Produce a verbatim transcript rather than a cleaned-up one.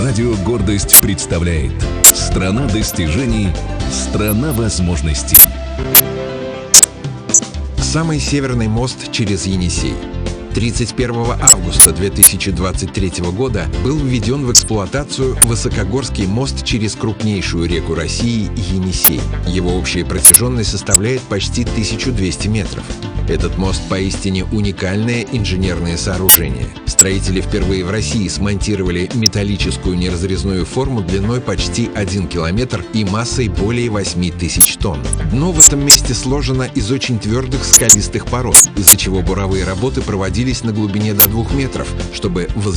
Радио «Гордость» представляет «Страна достижений, страна возможностей». Самый северный мост через Енисей. тридцать первого августа две тысячи двадцать третьего года был введен в эксплуатацию высокогорский мост через крупнейшую реку России Енисей. Его общая протяженность составляет почти тысячу двести метров. Этот мост поистине уникальное инженерное сооружение. Строители впервые в России смонтировали металлическую неразрезную форму длиной почти один километр и массой более восьми тысяч тонн. Дно в этом месте сложено из очень твердых скалистых пород, из-за чего буровые работы проводились на глубине до двух метров, чтобы возвести